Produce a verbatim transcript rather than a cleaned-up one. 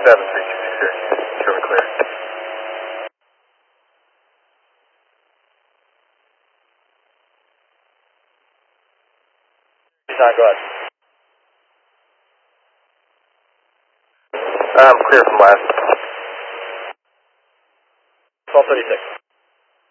seven three two six. Show me clear. Design, go ahead. I'm clear from last. twelve thirty-six.